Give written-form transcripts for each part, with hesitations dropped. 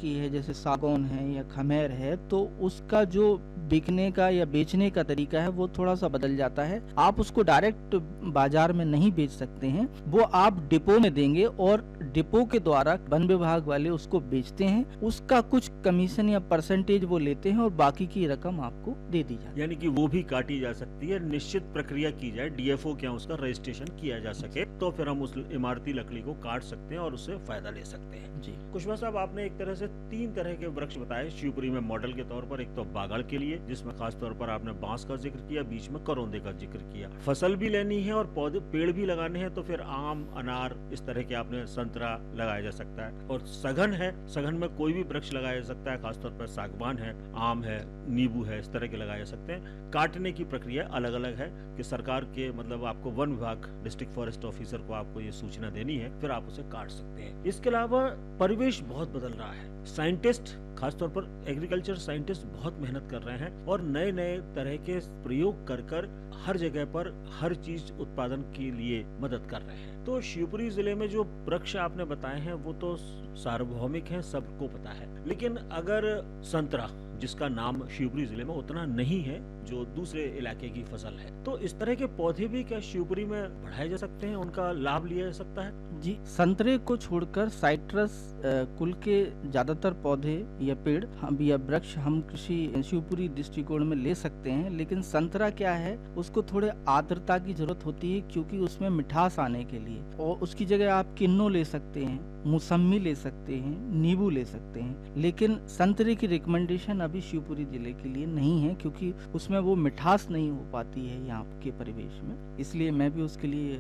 की है, जैसे सागौन है या खमेर है, तो उसका जो बिकने का या बेचने का तरीका है वो थोड़ा सा बदल जाता है। आप उसको डायरेक्ट बाजार में नहीं बेच सकते हैं, वो आप डिपो में देंगे और डिपो के द्वारा वन विभाग वाले उसको बेचते हैं। उसका कुछ कमीशन या परसेंटेज वो लेते हैं और बाकी की रकम आपको दे दी जाती है। यानी कि वो भी काटी जा सकती है, निश्चित प्रक्रिया की जाए, डीएफओ के यहाँ उसका रजिस्ट्रेशन किया जा सके, तो फिर हम उस इमारती लकड़ी को काट सकते हैं और उससे फायदा ले सकते हैं। जी कुशवाहा साहब, आपने एक तरह से 3 तरह के वृक्ष बताए शिवपुरी में मॉडल के तौर पर। एक तो बागड़ के लिए, जिसमें खास तौर पर आपने बांस का जिक्र किया, बीच में करौंदे का जिक्र किया। फसल भी लेनी है और पौधे पेड़ भी लगाने हैं तो फिर आम, अनार, इस तरह के आपने संतरा लगाया जा सकता है। और सघन है, सघन में कोई भी वृक्ष लगाया जा सकता है, खासतौर पर सागवान है, आम है, नींबू है, इस तरह के लगाए जा सकते हैं। काटने की प्रक्रिया अलग अलग है कि सरकार के मतलब आपको वन विभाग, डिस्ट्रिक्ट फॉरेस्ट ऑफिसर को आपको ये सूचना देनी है, फिर आप उसे काट सकते हैं। इसके अलावा परिवेश बहुत बदल रहा है, साइंटिस्ट, खासतौर पर एग्रीकल्चर साइंटिस्ट बहुत मेहनत कर रहे हैं और नए नए तरह के प्रयोग कर कर हर जगह पर हर चीज उत्पादन के लिए मदद कर रहे हैं। तो शिवपुरी जिले में जो वृक्ष आपने बताए हैं वो तो सार्वभौमिक हैं, सबको पता है, लेकिन अगर संतरा, जिसका नाम शिवपुरी जिले में उतना नहीं है जो दूसरे इलाके की फसल है, तो इस तरह के पौधे भी क्या शिवपुरी में बढ़ाए जा सकते हैं, उनका लाभ लिया जा सकता है? जी, संतरे को छोड़कर साइट्रस कुल के ज्यादातर पौधे या पेड़ या वृक्ष हम कृषि शिवपुरी दृष्टिकोण में ले सकते हैं। लेकिन संतरा क्या है, उसको थोड़े आर्द्रता की जरूरत होती है, क्योंकि उसमें मिठास आने के लिए, और उसकी जगह आप किन्नू ले सकते हैं, मौसम्मी ले सकते हैं, नींबू ले सकते हैं। लेकिन संतरे की रिकमेंडेशन अभी शिवपुरी जिले के लिए नहीं है, क्योंकि उसमें वो मिठास नहीं हो पाती है यहाँ के परिवेश में, इसलिए मैं भी उसके लिए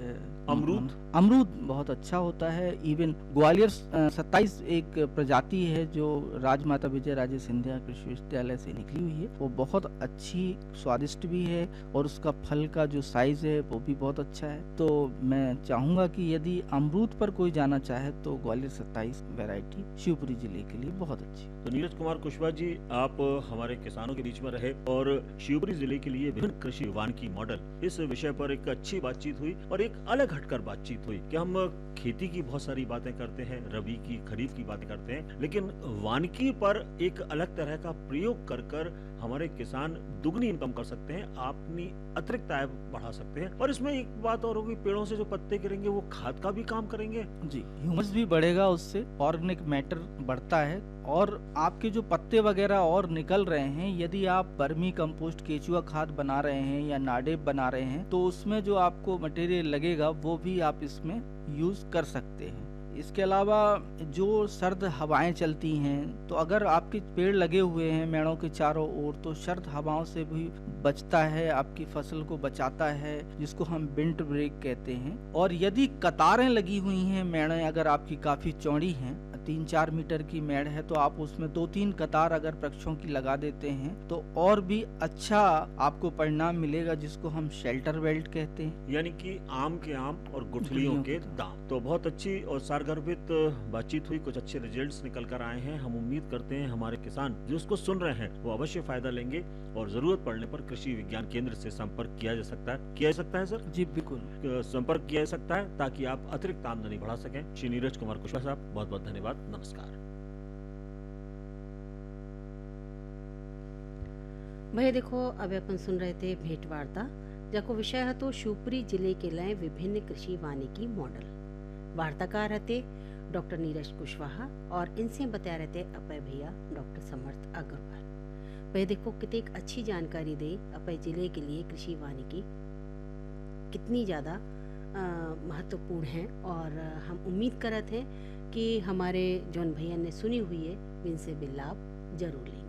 अमरूद बहुत अच्छा होता है। इवन ग्वालियर 27 एक प्रजाति है जो राजमाता विजय राजे सिंधिया कृषि विश्वविद्यालय से निकली हुई है, वो बहुत अच्छी, स्वादिष्ट भी है और उसका फल का जो साइज है वो भी बहुत अच्छा है। तो मैं चाहूंगा कि यदि अमरूद पर कोई जाना चाहे तो ग्वालियर 27 वैरायटी शिवपुरी जिले के लिए बहुत अच्छी। तो नीरज कुमार कुशवाहा जी, आप हमारे किसानों के बीच में रहे और शिवपुरी जिले के लिए विभिन्न कृषि वानिकी मॉडल, इस विषय पर एक अच्छी बातचीत हुई और एक अलग हटकर बातचीत हुई कि हम खेती की बहुत सारी बातें करते हैं, रबी की, खरीफ की बातें करते हैं, लेकिन वानिकी पर एक अलग तरह का प्रयोग कर कर हमारे किसान दुगनी इनकम कर सकते हैं, अपनी अतिरिक्त आय बढ़ा सकते हैं। और इसमें एक बात और होगी, पेड़ों से जो पत्ते गिरेंगे वो खाद का भी काम करेंगे। जी, ह्यूमस भी बढ़ेगा, उससे ऑर्गेनिक मैटर बढ़ता है और आपके जो पत्ते वगैरह और निकल रहे हैं, यदि आप वर्मी कंपोस्ट, केचुआ खाद बना रहे हैं या नाडेप बना रहे हैं, तो उसमें जो आपको मटेरियल लगेगा वो भी आप इसमें यूज कर सकते हैं। इसके अलावा जो सर्द हवाएं चलती हैं, तो अगर आपके पेड़ लगे हुए हैं मेड़ों के चारों ओर, तो सर्द हवाओं से भी बचता है, आपकी फसल को बचाता है, जिसको हम विंड ब्रेक कहते हैं। और यदि कतारें लगी हुई हैं, मेड़ें अगर आपकी काफी चौड़ी हैं, 3-4 मीटर की मेड़ है, तो आप उसमें 2-3 कतार अगर वृक्षों की लगा देते हैं तो और भी अच्छा आपको परिणाम मिलेगा, जिसको हम शेल्टर बेल्ट कहते हैं। यानी कि आम के आम और गुठलियों के दाम। तो बहुत अच्छी और सारगर्भित बातचीत हुई, कुछ अच्छे रिजल्ट्स निकल कर आए हैं। हम उम्मीद करते हैं हमारे किसान जो इसको सुन रहे हैं वो अवश्य फायदा लेंगे और जरूरत पड़ने पर कृषि विज्ञान केंद्र से संपर्क किया जा सकता है। किया जा सकता है सर? जी बिल्कुल, संपर्क किया जा सकता है ताकि आप अतिरिक्त आमदनी बढ़ा सकें। श्री नीरज कुमार कुशवाहा साहब, बहुत बहुत धन्यवाद, नमस्कार। भैया देखो, अभी अपन सुन रहे थे भेंट वार्ता, जाको विषय है तो शिवपुरी जिले के लिए विभिन्न कृषि वानिकी मॉडल। वार्ताकार रहते डॉक्टर नीरज कुशवाहा और इनसे बताया रहते अपय भैया डॉक्टर समर्थ अग्रवाल। भैया देखो कितनी अच्छी जानकारी दे अपय जिले के लिए कृषि वानिकी कितनी ज़्यादा महत्वपूर्ण है, और हम उम्मीद करते हैं कि हमारे जौन भैया ने सुनी हुई है इनसे भी लाभ जरूर लेंगे।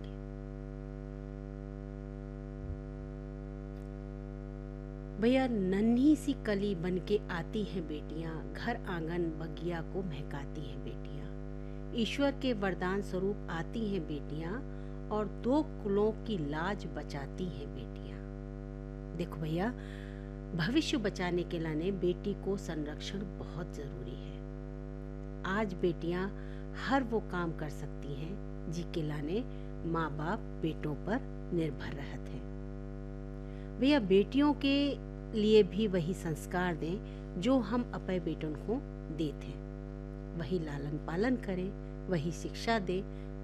भैया नन्ही सी कली बन के आती हैं बेटियां, घर आंगन बगिया को महकाती हैं बेटियां, ईश्वर के वरदान स्वरूप आती हैं बेटियां और 2 कुलों की लाज बचाती हैं बेटियां। देखो भैया, भविष्य बचाने के लाने बेटी को संरक्षण बहुत जरूरी है। आज बेटियां हर वो काम कर सकती हैं जिसके लाने माँ बाप बेटों पर निर्भर रहते हैं। भैया बेटियों के लिए भी वही संस्कार दें जो हम अपने बेटों को देते हैं, वही लालन पालन करें, वही शिक्षा दें